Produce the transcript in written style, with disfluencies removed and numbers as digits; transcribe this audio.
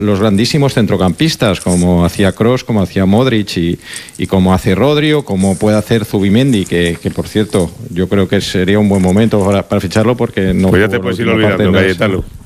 los grandísimos centrocampistas, como hacía Kroos, como hacía Modric y como hace Rodri, o como puede hacer Zubimendi, que por cierto, yo creo que sería un buen momento para ficharlo porque no... Pues ya te puedes ir olvidando, Cayetano.